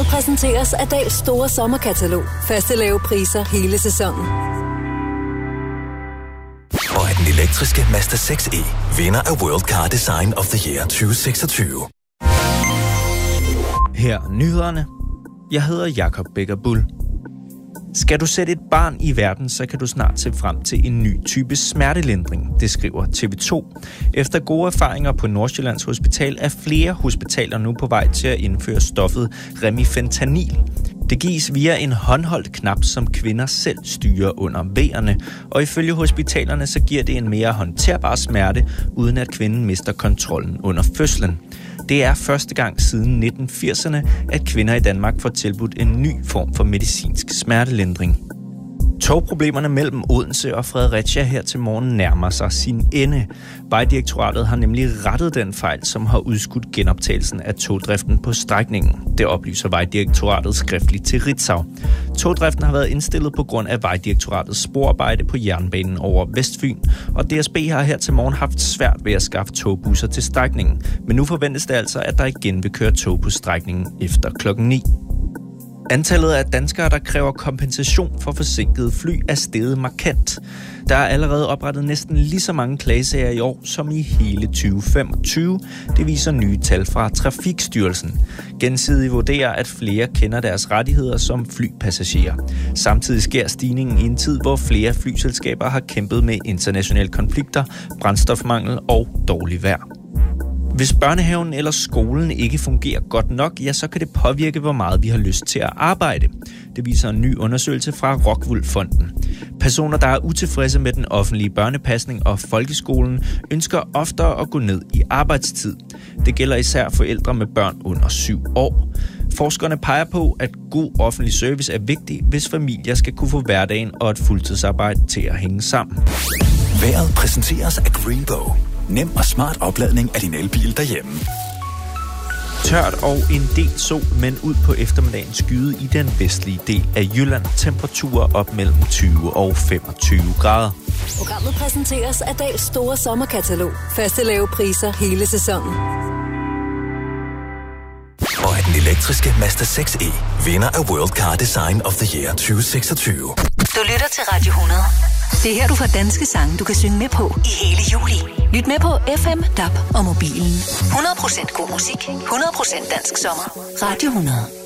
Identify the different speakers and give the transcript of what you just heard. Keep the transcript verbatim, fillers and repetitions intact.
Speaker 1: præsenteres af Dahls store sommerkatalog. Faste lave priser hele sæsonen.
Speaker 2: Og den elektriske Mazda seks E, vinder af World Car Design of the Year tyve seksogtyve.
Speaker 3: Her nyhederne. Jeg hedder Jakob Becker Bull. Skal du sætte et barn i verden, så kan du snart se frem til en ny type smertelindring, det skriver T V to. Efter gode erfaringer på Nordsjællands Hospital er flere hospitaler nu på vej til at indføre stoffet remifentanil. Det gives via en håndholdt knap, som kvinder selv styrer under vejerne, og ifølge hospitalerne så giver det en mere håndterbar smerte, uden at kvinden mister kontrollen under fødslen. Det er første gang siden nitten firserne, at kvinder i Danmark får tilbudt en ny form for medicinsk smertelindring. Togproblemerne mellem Odense og Fredericia her til morgen nærmer sig sin ende. Vejdirektoratet har nemlig rettet den fejl, som har udskudt genoptagelsen af togdriften på strækningen. Det oplyser Vejdirektoratet skriftligt til Ritzau. Togdriften har været indstillet på grund af Vejdirektoratets sporarbejde på jernbanen over Vestfyn, og D S B har her til morgen haft svært ved at skaffe togbusser til strækningen. Men nu forventes det altså, at der igen vil køre tog på strækningen efter klokken ni. Antallet af danskere, der kræver kompensation for forsinkede fly, er steget markant. Der er allerede oprettet næsten lige så mange klagesager i år som i hele tyve femogtyve. Det viser nye tal fra Trafikstyrelsen. Gensidigt vurderer, at flere kender deres rettigheder som flypassagerer. Samtidig sker stigningen i en tid, hvor flere flyselskaber har kæmpet med internationale konflikter, brændstofmangel og dårlig vejr. Hvis børnehaven eller skolen ikke fungerer godt nok, ja, så kan det påvirke, hvor meget vi har lyst til at arbejde. Det viser en ny undersøgelse fra Rockwool Fonden. Personer, der er utilfredse med den offentlige børnepasning og folkeskolen, ønsker oftere at gå ned i arbejdstid. Det gælder især forældre med børn under syv år. Forskerne peger på, at god offentlig service er vigtig, hvis familier skal kunne få hverdagen og et fuldtidsarbejde til at hænge sammen.
Speaker 2: Vejret præsenteres af Greenbow. Nem og smart opladning af din elbil derhjemme.
Speaker 3: Tørt og en del sol, men ud på eftermiddagen skyde i den vestlige del af Jylland. Temperaturer op mellem tyve og femogtyve grader.
Speaker 1: Programmet præsenteres af Dahls store sommerkatalog. Faste lave priser hele sæsonen.
Speaker 2: Og den elektriske Mazda seks E, vinder af World Car Design of the Year tyve seksogtyve.
Speaker 4: Du lytter til Radio hundrede. Det er her, du får danske sange, du kan synge med på i hele juli. Lyt med på F M, D A B og mobilen. hundrede procent god musik, hundrede procent dansk sommer. Radio hundrede.